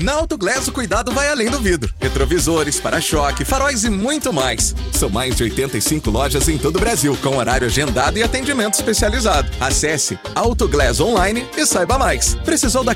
Na Autoglass o cuidado vai além do vidro. Retrovisores, para-choque, faróis e muito mais. São mais de 85 lojas em todo o Brasil, com horário agendado e atendimento especializado. Acesse Autoglass Online e saiba mais. Precisou da